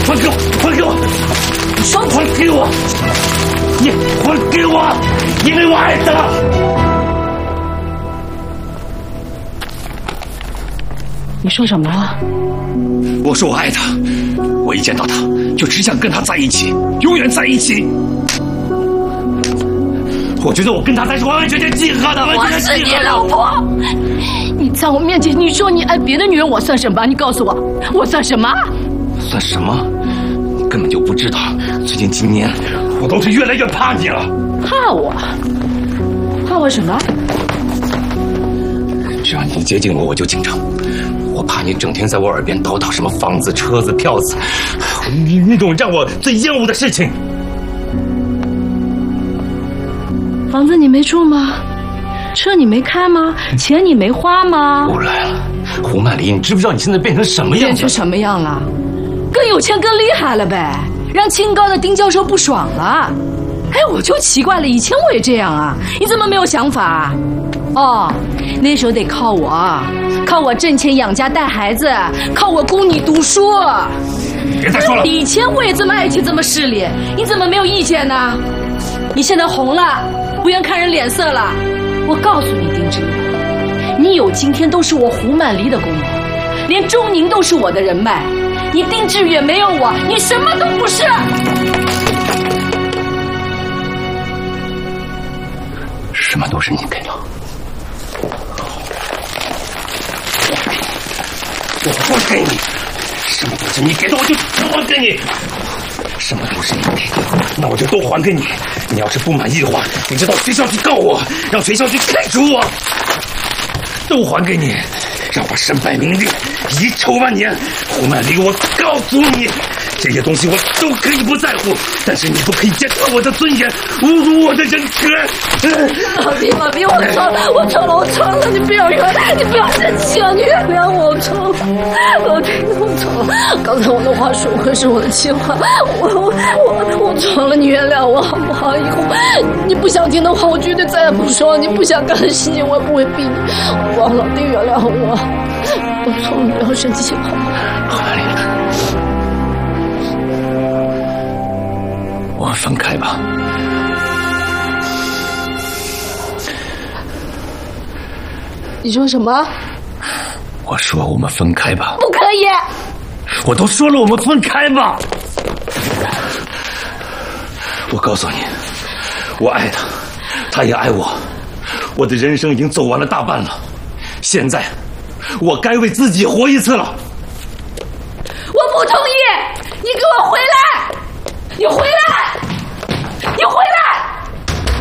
还给我！还给我！ 你说还给我！你还给我！因为我爱他。 你说什么？ 我说我爱他，我一见到他就只想跟他在一起，永远在一起。我觉得我跟他才是完完全全契合的，完全契合的。 我是你老婆，你在我面前你说你爱别的女人，我算什么？你告诉我，我算什么？ 算什么？你根本就不知道，最近几年我都是越来越怕你了。 怕我？怕我什么？ 只要你接近我，我就紧张。我怕你整天在我耳边叨叨什么房子、车子、票子，你懂让我最厌恶的事情。 房子你没住吗？车你没开吗？钱你没花吗？ 又来了，胡曼丽，你知不知道你现在变成什么样子？ 变成什么样了？更有钱更厉害了呗，让清高的丁教授不爽了。哎，我就奇怪了，以前我也这样啊，你怎么没有想法？哦，那时候得靠我挣钱养家带孩子，靠我供你读书。 别再说了。 以前我也这么爱钱，这么势利，你怎么没有意见呢？你现在红了，不愿看人脸色了。我告诉你，丁志远，你有今天都是我胡曼丽的功劳，连周宁都是我的人脉。你丁志远没有我，你什么都不是。 什么都是你给的。我还给你，什么都是你给的，我就还给你。什么都是你给的，那我就都还给你。你要是不满意的话，你就到学校去告我，让学校去开除我，都还给你，让我身败名裂，遗臭万年。胡曼丽，我告诉你，这些东西我都可以不在乎，但是你不可以践踏我的尊严，侮辱我的人格。 老弟，我错了，你不要生气啊，你原谅我错了，老弟，我错了，刚才我的话说会是我的气话，我错了，你原谅我好不好？以后你不想听的话，我绝对再也不说，你不想干的事情我也不会逼你，王老弟原谅我错了，不要生气好吗？ 胡曼丽，我们分开吧。 你说什么？ 我说我们分开吧。 不可以！ 我都说了我们分开吧。我告诉你，我爱他，他也爱我，我的人生已经走完了大半了，现在我该为自己活一次了。 我不同意！你给我回来！你回来！